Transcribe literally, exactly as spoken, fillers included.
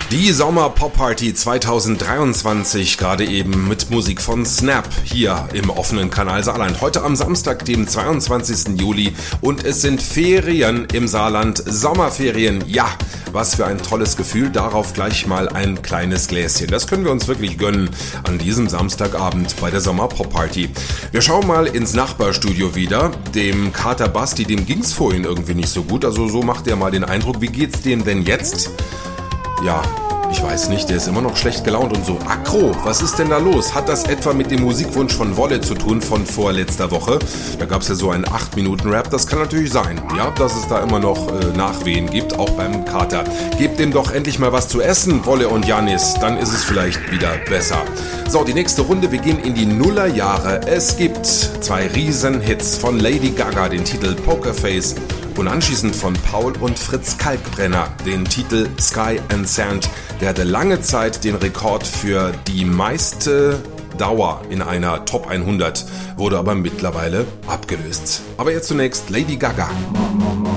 Die Sommer-Pop-Party zweitausenddreiundzwanzig, gerade eben mit Musik von Snap, hier im offenen Kanal Saarland. Heute am Samstag, dem zweiundzwanzigsten Juli, und es sind Ferien im Saarland, Sommerferien. Ja, was für ein tolles Gefühl, darauf gleich mal ein kleines Gläschen. Das können wir uns wirklich gönnen an diesem Samstagabend bei der Sommer-Pop-Party. Wir schauen mal ins Nachbarstudio wieder. Dem Kater Basti, dem ging's vorhin irgendwie nicht so gut, also so macht er mal den Eindruck. Wie geht's dem denn jetzt? Ja, ich weiß nicht, der ist immer noch schlecht gelaunt und so aggro. Was ist denn da los? Hat das etwa mit dem Musikwunsch von Wolle zu tun von vorletzter Woche? Da gab es ja so einen acht Minuten Rap, das kann natürlich sein, ja, dass es da immer noch äh, Nachwehen gibt, auch beim Kater. Gebt dem doch endlich mal was zu essen, Wolle und Janis, dann ist es vielleicht wieder besser. So, die nächste Runde, wir gehen in die Nullerjahre. Es gibt zwei Riesenhits von Lady Gaga, den Titel Pokerface, und anschließend von Paul und Fritz Kalkbrenner den Titel Sky and Sand. Der hatte lange Zeit den Rekord für die meiste Dauer in einer Top hundert, wurde aber mittlerweile abgelöst. Aber jetzt zunächst Lady Gaga.